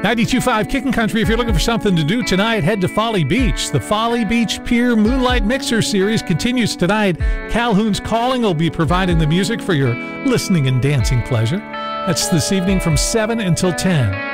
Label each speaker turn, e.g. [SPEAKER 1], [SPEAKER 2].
[SPEAKER 1] 92.5 Kickin' Country. If you're looking for something to do tonight, head to Folly Beach. The Folly Beach Pier Moonlight Mixer Series continues tonight. Calhoun's Calling will be providing the music for your listening and dancing pleasure. That's this evening from 7 until 10.